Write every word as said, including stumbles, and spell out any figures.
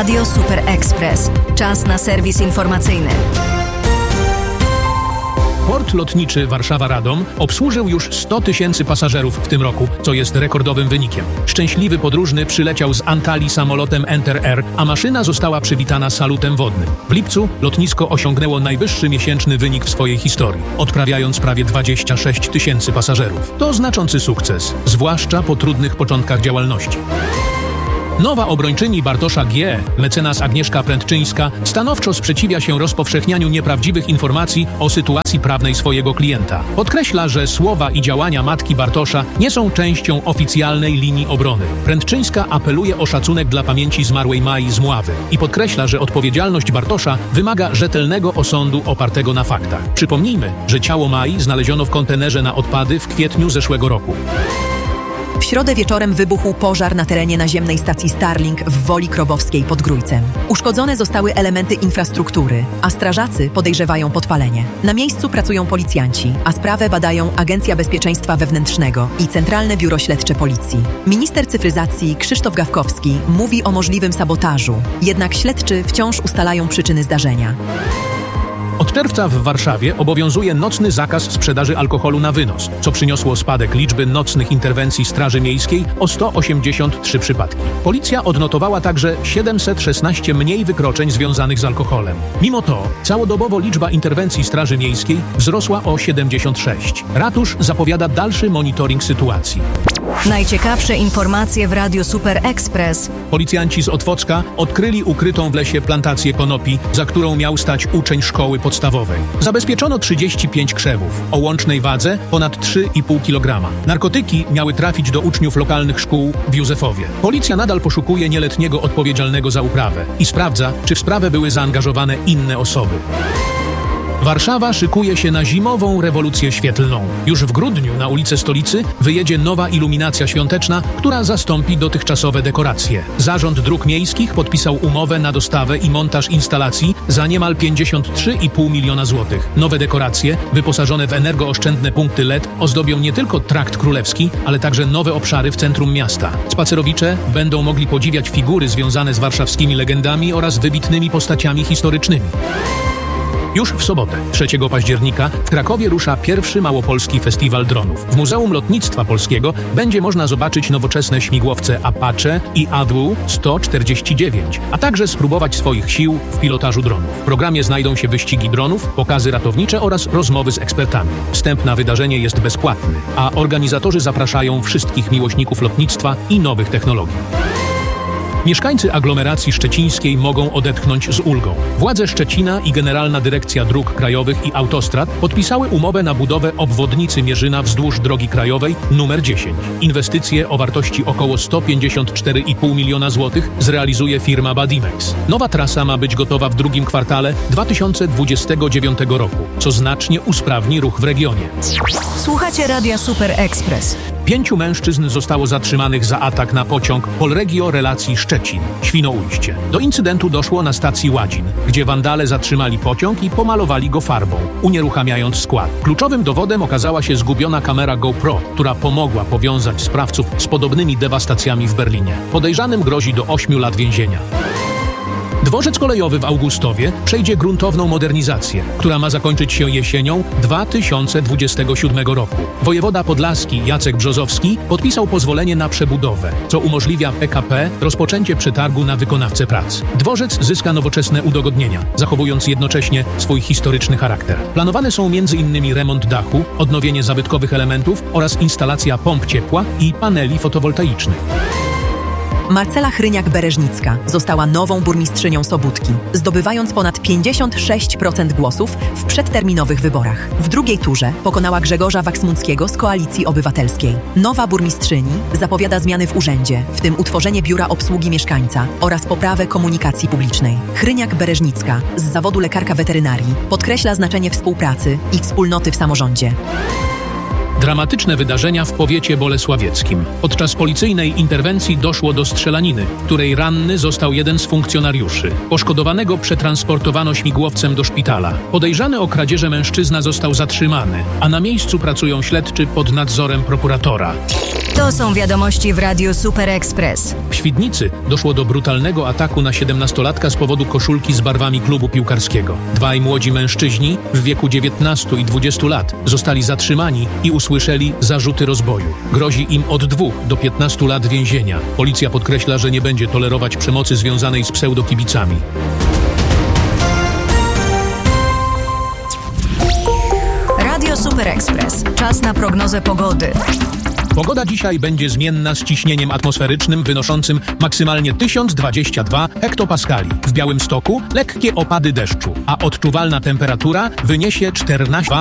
Radio Super Express. Czas na serwis informacyjny. Port lotniczy Warszawa-Radom obsłużył już sto tysięcy pasażerów w tym roku, co jest rekordowym wynikiem. Szczęśliwy podróżny przyleciał z Antalii samolotem Enter Air, a maszyna została przywitana salutem wodnym. W lipcu lotnisko osiągnęło najwyższy miesięczny wynik w swojej historii, odprawiając prawie dwadzieścia sześć tysięcy pasażerów. To znaczący sukces, zwłaszcza po trudnych początkach działalności. Nowa obrończyni Bartosza G., mecenas Agnieszka Prędczyńska, stanowczo sprzeciwia się rozpowszechnianiu nieprawdziwych informacji o sytuacji prawnej swojego klienta. Podkreśla, że słowa i działania matki Bartosza nie są częścią oficjalnej linii obrony. Prędczyńska apeluje o szacunek dla pamięci zmarłej Mai z Mławy i podkreśla, że odpowiedzialność Bartosza wymaga rzetelnego osądu opartego na faktach. Przypomnijmy, że ciało Mai znaleziono w kontenerze na odpady w kwietniu zeszłego roku. W środę wieczorem wybuchł pożar na terenie naziemnej stacji Starlink w Woli Krobowskiej pod Grójcem. Uszkodzone zostały elementy infrastruktury, a strażacy podejrzewają podpalenie. Na miejscu pracują policjanci, a sprawę badają Agencja Bezpieczeństwa Wewnętrznego i Centralne Biuro Śledcze Policji. Minister cyfryzacji Krzysztof Gawkowski mówi o możliwym sabotażu, jednak śledczy wciąż ustalają przyczyny zdarzenia. Od czerwca w Warszawie obowiązuje nocny zakaz sprzedaży alkoholu na wynos, co przyniosło spadek liczby nocnych interwencji Straży Miejskiej o sto osiemdziesiąt trzy przypadki. Policja odnotowała także siedemset szesnaście mniej wykroczeń związanych z alkoholem. Mimo to całodobowo liczba interwencji Straży Miejskiej wzrosła o siedemdziesiąt sześć. Ratusz zapowiada dalszy monitoring sytuacji. Najciekawsze informacje w Radio Super Express. Policjanci z Otwocka odkryli ukrytą w lesie plantację konopi, za którą miał stać uczeń szkoły podstawowej. Zabezpieczono trzydzieści pięć krzewów o łącznej wadze ponad trzy i pół kilograma. Narkotyki miały trafić do uczniów lokalnych szkół w Józefowie. Policja nadal poszukuje nieletniego odpowiedzialnego za uprawę i sprawdza, czy w sprawę były zaangażowane inne osoby. Warszawa szykuje się na zimową rewolucję świetlną. Już w grudniu na ulice stolicy wyjedzie nowa iluminacja świąteczna, która zastąpi dotychczasowe dekoracje. Zarząd Dróg Miejskich podpisał umowę na dostawę i montaż instalacji za niemal pięćdziesiąt trzy i pół miliona złotych. Nowe dekoracje, wyposażone w energooszczędne punkty L E D, ozdobią nie tylko Trakt Królewski, ale także nowe obszary w centrum miasta. Spacerowicze będą mogli podziwiać figury związane z warszawskimi legendami oraz wybitnymi postaciami historycznymi. Już w sobotę, trzeciego października, w Krakowie rusza pierwszy Małopolski Festiwal Dronów. W Muzeum Lotnictwa Polskiego będzie można zobaczyć nowoczesne śmigłowce Apache i A D W sto czterdzieści dziewięć, a także spróbować swoich sił w pilotażu dronów. W programie znajdą się wyścigi dronów, pokazy ratownicze oraz rozmowy z ekspertami. Wstęp na wydarzenie jest bezpłatny, a organizatorzy zapraszają wszystkich miłośników lotnictwa i nowych technologii. Mieszkańcy aglomeracji szczecińskiej mogą odetchnąć z ulgą. Władze Szczecina i Generalna Dyrekcja Dróg Krajowych i Autostrad podpisały umowę na budowę obwodnicy Mierzyna wzdłuż drogi krajowej numer dziesięć. Inwestycje o wartości około sto pięćdziesiąt cztery i pół miliona złotych zrealizuje firma Badimex. Nowa trasa ma być gotowa w drugim kwartale dwa tysiące dwudziestego dziewiątego roku, co znacznie usprawni ruch w regionie. Słuchacie Radia Super Express. Pięciu mężczyzn zostało zatrzymanych za atak na pociąg Polregio relacji Szczecin, Świnoujście. Do incydentu doszło na stacji Ładzin, gdzie wandale zatrzymali pociąg i pomalowali go farbą, unieruchamiając skład. Kluczowym dowodem okazała się zgubiona kamera GoPro, która pomogła powiązać sprawców z podobnymi dewastacjami w Berlinie. Podejrzanym grozi do ośmiu lat więzienia. Dworzec kolejowy w Augustowie przejdzie gruntowną modernizację, która ma zakończyć się jesienią dwa tysiące dwudziestego siódmego roku. Wojewoda podlaski Jacek Brzozowski podpisał pozwolenie na przebudowę, co umożliwia P K P rozpoczęcie przetargu na wykonawcę prac. Dworzec zyska nowoczesne udogodnienia, zachowując jednocześnie swój historyczny charakter. Planowane są między innymi remont dachu, odnowienie zabytkowych elementów oraz instalacja pomp ciepła i paneli fotowoltaicznych. Marcela Chryniak-Bereżnicka została nową burmistrzynią Sobótki, zdobywając ponad pięćdziesiąt sześć procent głosów w przedterminowych wyborach. W drugiej turze pokonała Grzegorza Waksmunckiego z Koalicji Obywatelskiej. Nowa burmistrzyni zapowiada zmiany w urzędzie, w tym utworzenie biura obsługi mieszkańca oraz poprawę komunikacji publicznej. Chryniak-Bereżnicka z zawodu lekarka weterynarii podkreśla znaczenie współpracy i wspólnoty w samorządzie. Dramatyczne wydarzenia w powiecie bolesławieckim. Podczas policyjnej interwencji doszło do strzelaniny, w której ranny został jeden z funkcjonariuszy. Poszkodowanego przetransportowano śmigłowcem do szpitala. Podejrzany o kradzieże mężczyzna został zatrzymany, a na miejscu pracują śledczy pod nadzorem prokuratora. To są wiadomości w Radiu Super Express. W Świdnicy doszło do brutalnego ataku na siedemnastolatka z powodu koszulki z barwami klubu piłkarskiego. Dwaj młodzi mężczyźni w wieku dziewiętnastu i dwudziestu lat zostali zatrzymani i usłyszeli zarzuty rozboju. Grozi im od dwóch do piętnastu lat więzienia. Policja podkreśla, że nie będzie tolerować przemocy związanej z pseudokibicami. Radio Super Express. Czas na prognozę pogody. Pogoda dzisiaj będzie zmienna z ciśnieniem atmosferycznym wynoszącym maksymalnie tysiąc dwadzieścia dwa hektopaskali. W Białymstoku lekkie opady deszczu, a odczuwalna temperatura wyniesie czternaście